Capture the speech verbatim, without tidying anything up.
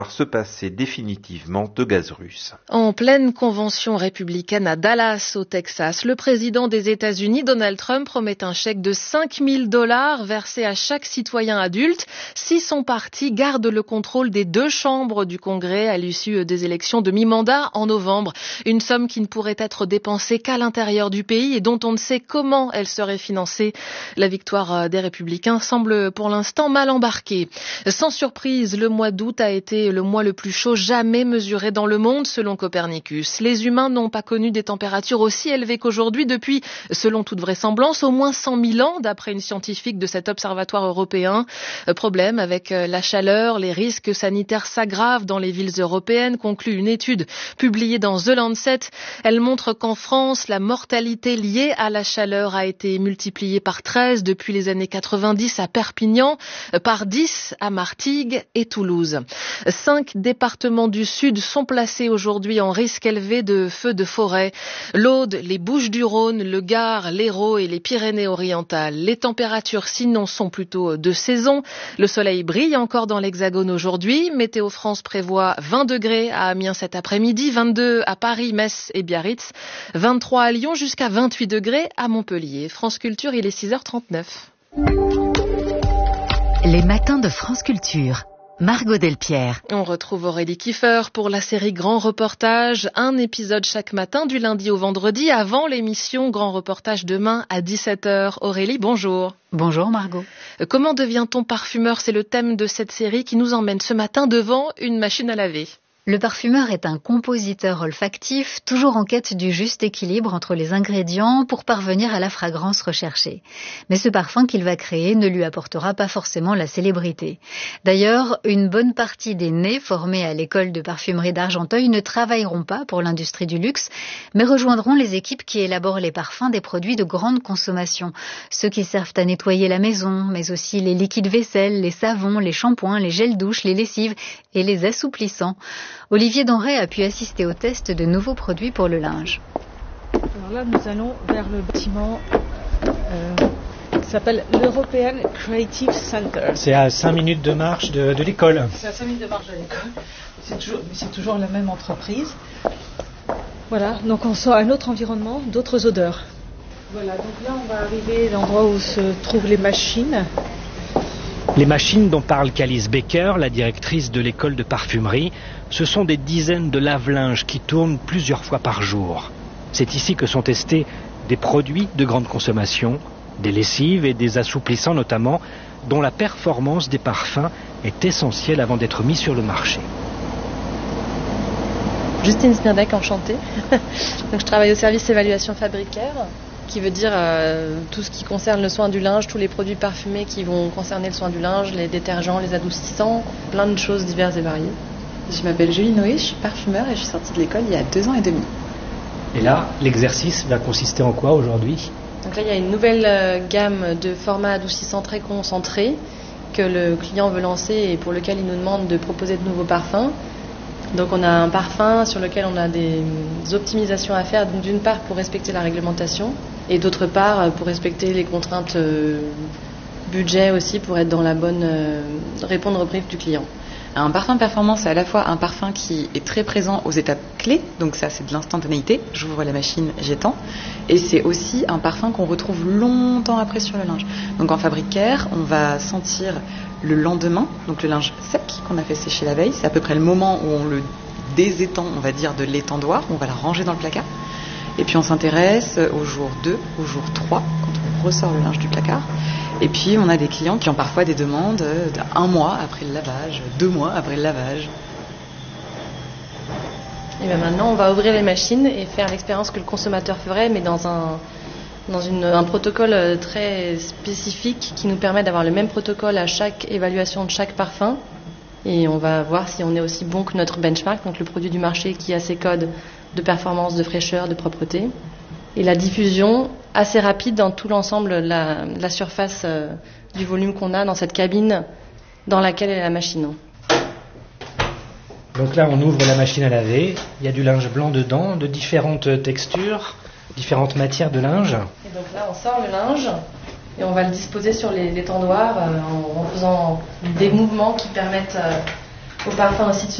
se passer définitivement de gaz russe. En pleine convention républicaine à Dallas, au Texas, le président des États-Unis, Donald Trump, promet un chèque de cinq mille dollars versé à chaque citoyen adulte si son parti garde le contrôle des deux chambres du Congrès à l'issue des élections de mi-mandat en novembre. Une somme qui ne pourrait être dépensée qu'à l'intérieur du pays et dont on ne sait comment elle serait financée. La victoire des Républicains semble pour l'instant mal embarquée. Sans surprise, le mois d'août a été le mois le plus chaud jamais mesuré dans le monde, selon Copernicus. Les humains n'ont pas connu des températures aussi élevées qu'aujourd'hui depuis, selon toute vraisemblance, au moins cent mille ans, d'après une scientifique de cet observatoire européen. Problème avec la chaleur, les risques sanitaires s'aggravent dans les villes européennes, conclut une étude publiée dans The Lancet. Elle montre qu'en France, la mortalité liée à la chaleur a été multipliée par treize depuis les années quatre-vingt-dix à Perpignan, par dix à Martigues et Toulouse. Cinq départements du Sud sont placés aujourd'hui en risque élevé de feux de forêt. L'Aude, les Bouches-du-Rhône, le Gard, l'Hérault et les Pyrénées-Orientales. Les températures sinon sont plutôt de saison. Le soleil brille encore dans l'Hexagone aujourd'hui. Météo France prévoit vingt degrés à Amiens cet après-midi, vingt-deux à Paris, Metz et Biarritz, vingt-trois à Lyon jusqu'à vingt-huit degrés à Montpellier. France Culture, il est six heures trente-neuf. Les matins de France Culture. Margot Delpierre. On retrouve Aurélie Kiefer pour la série Grand Reportage. Un épisode chaque matin du lundi au vendredi avant l'émission Grand Reportage demain à dix-sept heures. Aurélie, bonjour. Bonjour Margot. Comment devient-on parfumeur ? C'est le thème de cette série qui nous emmène ce matin devant une machine à laver. Le parfumeur est un compositeur olfactif, toujours en quête du juste équilibre entre les ingrédients pour parvenir à la fragrance recherchée. Mais ce parfum qu'il va créer ne lui apportera pas forcément la célébrité. D'ailleurs, une bonne partie des nés formés à l'école de parfumerie d'Argenteuil ne travailleront pas pour l'industrie du luxe, mais rejoindront les équipes qui élaborent les parfums des produits de grande consommation. Ceux qui servent à nettoyer la maison, mais aussi les liquides vaisselle, les savons, les shampoings, les gels douche, les lessives et les assouplissants. Olivier Denrey a pu assister au test de nouveaux produits pour le linge. Alors là, nous allons vers le bâtiment euh, qui s'appelle l'European Creative Center. C'est à cinq minutes de marche de, de l'école. C'est à cinq minutes de marche de l'école. C'est toujours, c'est toujours la même entreprise. Voilà, donc on sort à un autre environnement, d'autres odeurs. Voilà, donc là, on va arriver à l'endroit où se trouvent les machines. Les machines dont parle Calice Baker, la directrice de l'école de parfumerie, ce sont des dizaines de lave-linges qui tournent plusieurs fois par jour. C'est ici que sont testés des produits de grande consommation, des lessives et des assouplissants notamment, dont la performance des parfums est essentielle avant d'être mis sur le marché. Justine Smirdek, enchantée. Donc, je travaille au service évaluation fabricaire, qui veut dire euh, tout ce qui concerne le soin du linge, tous les produits parfumés qui vont concerner le soin du linge, les détergents, les adoucissants, plein de choses diverses et variées. Je m'appelle Julie Noé, je suis parfumeur et je suis sortie de l'école il y a deux ans et demi. Et là, l'exercice va consister en quoi aujourd'hui ? Donc là, il y a une nouvelle euh, gamme de formats adoucissants très concentrés que le client veut lancer et pour lequel il nous demande de proposer de nouveaux parfums. Donc on a un parfum sur lequel on a des optimisations à faire, d'une part pour respecter la réglementation et d'autre part pour respecter les contraintes euh, budget aussi, pour être dans la bonne euh, répondre aux briefs du client. Un parfum performance, c'est à la fois un parfum qui est très présent aux étapes clés, donc ça c'est de l'instantanéité, j'ouvre la machine, j'étends, et c'est aussi un parfum qu'on retrouve longtemps après sur le linge. Donc en fabrique care, on va sentir le lendemain, donc le linge sec qu'on a fait sécher la veille, c'est à peu près le moment où on le désétend, on va dire, de l'étendoir, on va la ranger dans le placard, et puis on s'intéresse au jour deux, au jour trois, quand on ressort le linge du placard. Et puis on a des clients qui ont parfois des demandes d'un mois après le lavage, deux mois après le lavage. Et bien maintenant on va ouvrir les machines et faire l'expérience que le consommateur ferait, mais dans un, dans une, un protocole très spécifique qui nous permet d'avoir le même protocole à chaque évaluation de chaque parfum. Et on va voir si on est aussi bon que notre benchmark, donc le produit du marché qui a ses codes de performance, de fraîcheur, de propreté. Et la diffusion assez rapide dans tout l'ensemble de la, la surface euh, du volume qu'on a dans cette cabine dans laquelle est la machine. Donc là, on ouvre la machine à laver. Il y a du linge blanc dedans, de différentes textures, différentes matières de linge. Et donc là, on sort le linge et on va le disposer sur les, les tendoirs euh, en, en faisant des mouvements qui permettent euh, au parfum aussi de